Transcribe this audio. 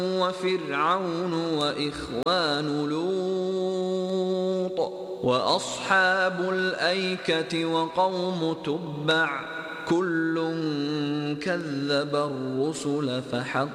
وفرعون وإخوان لوط وأصحاب الأيكة وقوم تبع كل كذب الرسل فحق